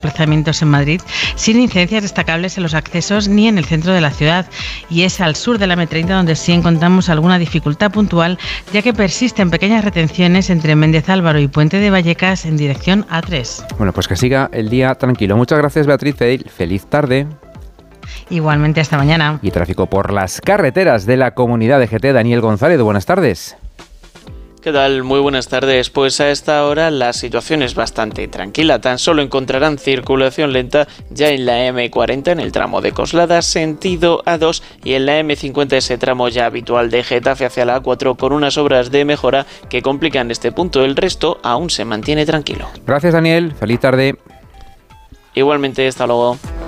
desplazamientos en Madrid sin incidencias destacables en los accesos ni en el centro de la ciudad, y es al sur de la M30 donde sí encontramos alguna dificultad puntual, ya que persisten pequeñas retenciones entre Méndez Álvaro y Puente de Vallecas en dirección A3. Bueno, pues que siga el día tranquilo. Muchas gracias, Beatriz. Feliz tarde. Igualmente, hasta mañana. Y tráfico por las carreteras de la comunidad de GT. Daniel González, buenas tardes. ¿Qué tal? Muy buenas tardes. Pues a esta hora la situación es bastante tranquila. Tan solo encontrarán circulación lenta ya en la M40 en el tramo de Coslada, sentido A2, y en la M50 ese tramo ya habitual de Getafe hacia la A4 con unas obras de mejora que complican este punto. El resto aún se mantiene tranquilo. Gracias, Daniel. Feliz tarde. Igualmente, hasta luego.